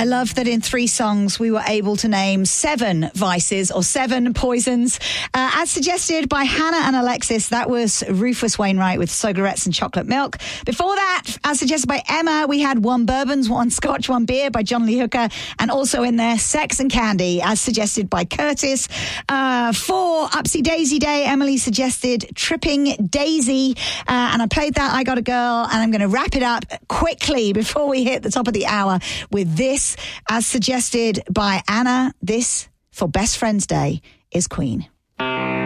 I love that in 3 songs we were able to name 7 vices or 7 poisons. As suggested by Hannah and Alexis, that was Rufus Wainwright with cigarettes and chocolate milk. Before that, as suggested by Emma, we had 1 bourbons, 1 scotch, 1 beer by John Lee Hooker, and also in there, Sex and Candy, as suggested by Curtis. For Upsy Daisy Day, Emily suggested Tripping Daisy, and I played that I Got a Girl, and I'm going to wrap it up quickly before we hit the top of the hour with this, as suggested by Anna. This, for Best Friends Day, is Queen.